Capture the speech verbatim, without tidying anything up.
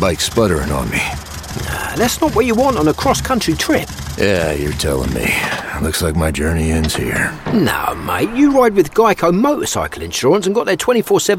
bike's sputtering on me. Nah, that's not what you want on a cross-country trip. Yeah, you're telling me. Looks like my journey ends here. No, mate, you ride with Geico Motorcycle Insurance and got their twenty-four seven